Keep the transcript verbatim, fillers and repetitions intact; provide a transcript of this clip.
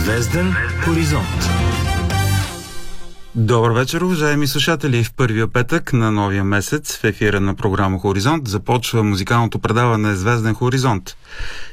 Звезден хоризонт. Добър вечер, уважаеми слушатели! В първия петък на новия месец в ефира на програма Хоризонт започва музикалното предаване Звезден хоризонт.